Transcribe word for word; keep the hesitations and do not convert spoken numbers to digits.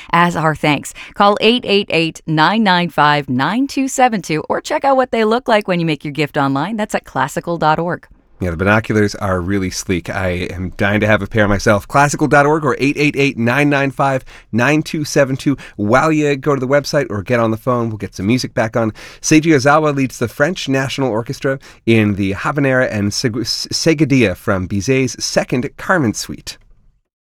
as our thanks. Call eight eight eight, nine nine five, nine two seven two or check out what they look like when you make your gift online. That's at classical dot org. Yeah, the binoculars are really sleek. I am dying to have a pair myself. classical dot org or eight eight eight, nine nine five, nine two seven two. While you go to the website or get on the phone, we'll get some music back on. Seiji Ozawa leads the French National Orchestra in the Habanera and Seg- Seguidilla from Bizet's second Carmen Suite.